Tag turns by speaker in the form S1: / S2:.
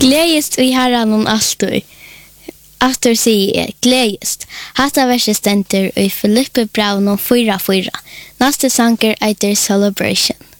S1: Gledest i herran alltid. Aftur sier jeg, gledest. Hatta verset stenter i Filippe Braun 4:4. Neste sanger eiter Celebration.